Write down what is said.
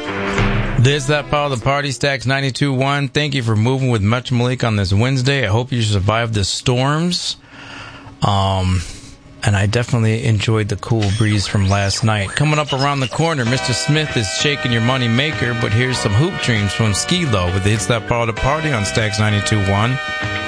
This, that part of the party, Stacks 92.1. Thank you for moving with Much Malik on this Wednesday. I hope you survived the storms. And I definitely enjoyed the cool breeze from last night. Coming up around the corner, Mr. Smith is shaking your money maker, but here's some hoop dreams from Skee-Lo with the Hits That Part of the Party on Stacks 92.1.